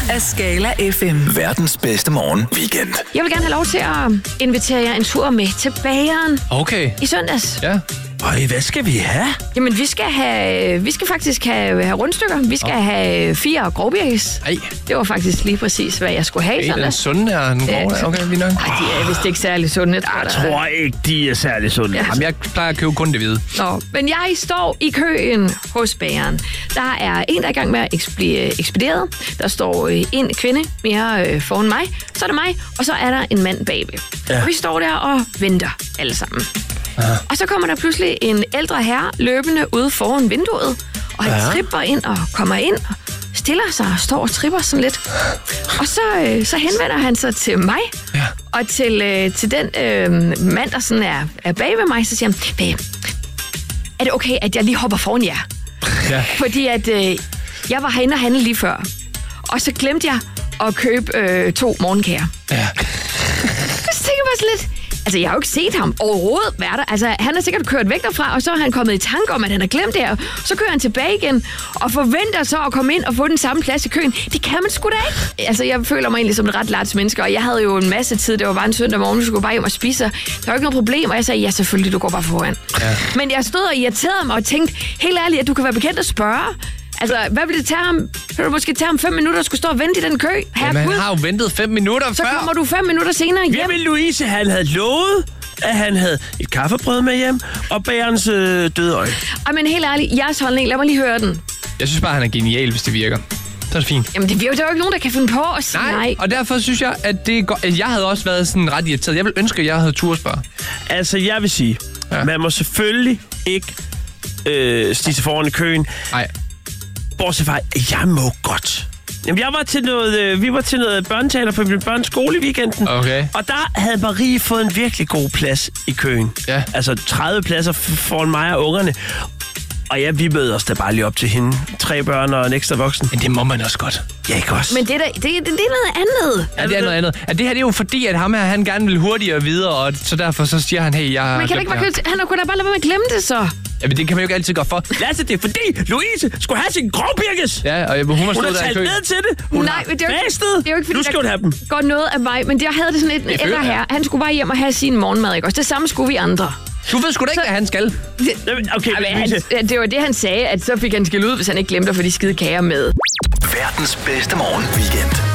af Skala FM. Verdens bedste morgen weekend. Jeg vil gerne have lov til at invitere jer en tur med til bageren Okay. i søndags. Ja. Øj, hvad skal vi have? Jamen, vi skal faktisk have rundstykker. Vi skal have 4 grovbirkes. Ej. Det var faktisk lige præcis, hvad jeg skulle have i Den søndags. sunde er den grove. Okay, vi nok. Nej, de er vist ikke særlig sunde, Jeg tror ikke, de er særlig sunde. Ja. Jamen, jeg plejer at købe kun det hvide. Nå, men jeg står i køen hos bageren. Der er en, der er i gang med at blive ekspederet. Der står en kvinde mere foran mig. Så er der mig, og så er der en mand bagved. Ja. Og vi står der og venter alle sammen. Og så kommer der pludselig en ældre herre løbende ude foran vinduet. Og han tripper ind og kommer ind og stiller sig og står og tripper sådan lidt. Og så henvender han sig til mig. Ja. Og til den mand, der sådan er bag ved mig, så siger han, babe, er det okay, at jeg lige hopper foran jer? Ja. Fordi at jeg var herinde og handle lige før. Og så glemte jeg at købe 2 morgenkager. Ja. Så tænker jeg bare sådan lidt, altså jeg har jo ikke set ham overhovedet være der. Altså han har sikkert kørt væk derfra, og så er han kommet i tanke om, at han har glemt det her. Så kører han tilbage igen og forventer så at komme ind og få den samme plads i køen. Det kan man sgu da ikke. Altså jeg føler mig egentlig som et ret larts menneske, og jeg havde jo en masse tid. Det var bare en søndag morgen, vi skulle bare hjem og spise. Der var ikke noget problem, og jeg sagde, ja selvfølgelig, du går bare foran. Ja. Men jeg stod og irriterede mig og tænkte, helt ærligt, at du kan være bekendt at spørge. Altså, hvad vil det tage ham? Vil du måske tage ham 5 minutter og skulle stå og vente i den kø? Jamen, han har jo ventet 5 minutter Så før. kommer du 5 minutter senere hjem. Jamen, Louise, han havde lovet, at han havde et kaffebrød med hjem, og bagerens døde øje. Ej, men helt ærligt, jeres holdning, lad mig lige høre den. Jeg synes bare, han er genial, hvis det virker. Så er det fint. Jamen, der er jo ikke nogen, der kan finde på at sige nej. Og derfor synes jeg, at det er godt. Jeg havde også været sådan ret irriteret. Jeg ville ønske, at jeg havde tur at spørge. Altså, jeg vil sige, man må selvfølgelig ikke stige sig foran i køen. Nej. Bortset fra, jeg må godt. Jamen, vi var til noget børneteater på min børns skole i weekenden. Okay. Og der havde Marie fået en virkelig god plads i køen. Ja. Altså 30 pladser foran mig og ungerne. Og ja, vi møder os da bare lige op til hende. 3 børn og en ekstra voksen. Men det må man også godt. Ja, ikke også? Men det er noget andet. Ja, det er noget andet. Ja, det her det er jo fordi, at ham her, han gerne vil hurtigere videre, og så derfor så siger han, hey, jeg... Men kan det ikke bare han kunne da bare lade være med at glemme det så. Ja, men det kan man jo ikke altid gøre for. Lasse, det er fordi Louise skulle have sin grovbirkes. Ja, og hun har Hun har stået der i talt kø. ned til det. Hun Nej, men det er jo fastet. det er jo ikke fordi, Nu skal hun have dem. går noget af mig, men jeg havde det sådan lidt en ældre her. Han skulle bare hjem og have sin morgenmad, ikke også? Det samme skulle vi andre. Du ved sgu da ikke, hvad han skal. Okay, Louise. Det var det, han sagde, at så fik han skæld ud, hvis han ikke glemte at få de skide kager med. Verdens bedste morgen weekend.